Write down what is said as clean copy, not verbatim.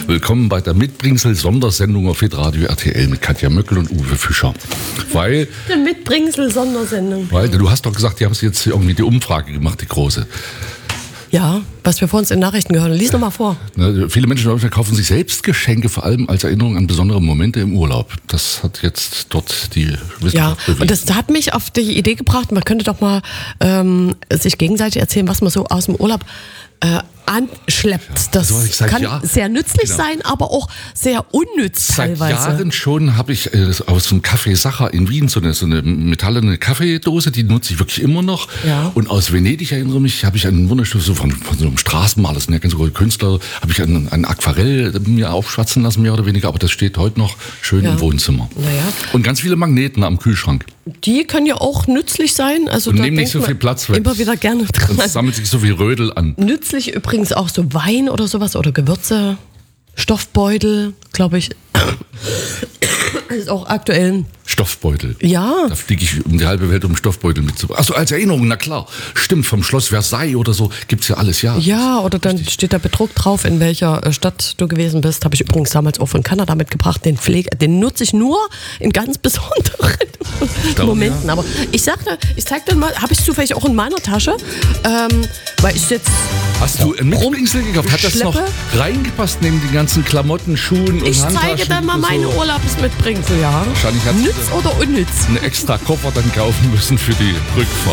Willkommen bei der Mitbringsel-Sondersendung auf Hitradio RTL mit Katja Möckel und Uwe Fischer. Weil Eine Mitbringsel-Sondersendung. du hast doch gesagt, die haben jetzt irgendwie die Umfrage gemacht, die große. Ja, was wir vor uns in Nachrichten gehört haben. Lies noch mal vor. Viele Menschen kaufen sich selbst Geschenke, vor allem als Erinnerung an besondere Momente im Urlaub. Das hat jetzt dort die Wissenschaft bewiesen. Und das hat mich auf die Idee gebracht, man könnte doch mal sich gegenseitig erzählen, was man so aus dem Urlaub anschleppt. Das kann sehr nützlich sein, aber auch sehr unnütz teilweise. Seit Jahren schon habe ich aus dem Café Sacher in Wien so eine metallene Kaffeedose, die nutze ich wirklich immer noch. Ja. Und aus Venedig, erinnere mich, habe ich einen wunderschönen, so von so einem Straßenmaler, das sind ja ganz große Künstler, habe ich ein Aquarell mir aufschwatzen lassen, mehr oder weniger, aber das steht heute noch schön im Wohnzimmer. Naja. Und ganz viele Magneten am Kühlschrank. Die können ja auch nützlich sein. Also und da nehmen nicht so viel Platz weg. Immer wieder gerne dran. Sonst sammelt sich so viel Rödel an. Nützlich übrigens auch so Wein oder sowas oder Gewürze, Stoffbeutel, glaube ich. Das ist auch aktuell. Stoffbeutel. Ja. Da fliege ich um die halbe Welt, um Stoffbeutel mitzubringen. Achso, als Erinnerung, na klar. Stimmt, vom Schloss Versailles oder so gibt's ja alles, ja. Ja, oder dann steht da bedruckt drauf, in welcher Stadt du gewesen bist. Habe ich übrigens damals auch von Kanada mitgebracht. Den nutze ich nur in ganz besonderen Momenten. Ja. Aber ich zeig dir mal, habe ich zufällig auch in meiner Tasche, weil ich jetzt. Hast du ein Mitbringsel gekauft? Hat das noch reingepasst neben den ganzen Klamotten, Schuhen und Handtaschen? Ich zeige dann mal meine Urlaubsmitbringsel, ja. Wahrscheinlich hat Nütz oder unnütz? einen extra Koffer dann kaufen müssen für die Rückfahrt.